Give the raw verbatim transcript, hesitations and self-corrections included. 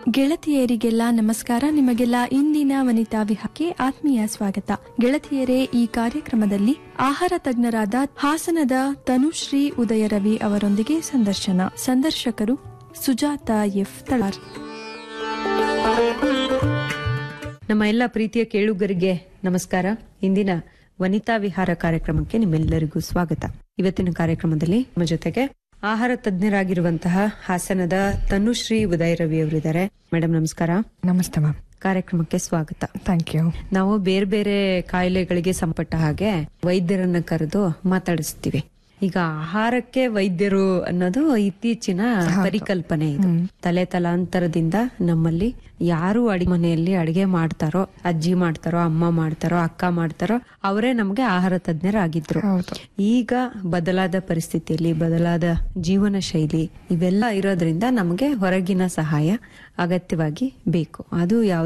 ಗೆಳತಿಯರಿಗೆಲ್ಲ ನಮಸ್ಕಾರ. ನಿಮಗೆಲ್ಲ ಇಂದಿನ ವನಿತಾ ವಿಹಾರಕ್ಕೆ ಆತ್ಮೀಯ ಸ್ವಾಗತ. ಗೆಳತಿಯರೇ, ಈ ಕಾರ್ಯಕ್ರಮದಲ್ಲಿ ಆಹಾರ ತಜ್ಞರಾದ ಹಾಸನದ ತನುಶ್ರೀ ಉದಯರವಿ ಅವರೊಂದಿಗೆ ಸಂದರ್ಶನ. ಸಂದರ್ಶಕರು ಸುಜಾತ ಎಫ್ ತಳಾರ್. ನಮ್ಮ ಎಲ್ಲ ಪ್ರೀತಿಯ ಕೇಳುಗರಿಗೆ ನಮಸ್ಕಾರ. ಇಂದಿನ ವನಿತಾ ವಿಹಾರ ಕಾರ್ಯಕ್ರಮಕ್ಕೆ ನಿಮ್ಮೆಲ್ಲರಿಗೂ ಸ್ವಾಗತ. ಇವತ್ತಿನ ಕಾರ್ಯಕ್ರಮದಲ್ಲಿ ನಮ್ಮ ಜೊತೆಗೆ ಆಹಾರ ತಜ್ಞರಾಗಿರುವಂತಹ ಹಾಸನದ ತನುಶ್ರೀ ಉದಯರವಿ ಅವರಿದ್ದಾರೆ. ಮೇಡಮ್ ನಮಸ್ಕಾರ. ನಮಸ್ತೆ ಮ್ಯಾಮ್. ಕಾರ್ಯಕ್ರಮಕ್ಕೆ ಸ್ವಾಗತ. Thank you. ನಾವು ಬೇರೆ ಬೇರೆ ಕಾಯಿಲೆಗಳಿಗೆ ಸಂಪಟ್ಟ ಹಾಗೆ ವೈದ್ಯರನ್ನ ಕರೆದು ಮಾತಾಡಿಸ್ತೀವಿ. ಈಗ ಆಹಾರಕ್ಕೆ ವೈದ್ಯರು ಅನ್ನೋದು ಇತ್ತೀಚಿನ ಪರಿಕಲ್ಪನೆ. ಇದು ತಲೆ ತಲಾಂತರದಿಂದ ನಮ್ಮಲ್ಲಿ ಯಾರು ಅಡಿಗೆ ಮನೆಯಲ್ಲಿ ಅಡಿಗೆ ಮಾಡ್ತಾರೋ, ಅಜ್ಜಿ ಮಾಡ್ತಾರೋ, ಅಮ್ಮ ಮಾಡ್ತಾರೋ, ಅಕ್ಕ ಮಾಡ್ತಾರೋ, ಅವರೇ ನಮ್ಗೆ ಆಹಾರ ತಜ್ಞರಾಗಿದ್ರು. ಈಗ ಬದಲಾದ ಪರಿಸ್ಥಿತಿಯಲ್ಲಿ ಬದಲಾದ ಜೀವನ ಶೈಲಿ ಇವೆಲ್ಲ ಇರೋದ್ರಿಂದ ನಮಗೆ ಹೊರಗಿನ ಸಹಾಯ ಅಗತ್ಯವಾಗಿ ಬೇಕು. ಅದು ಯಾವ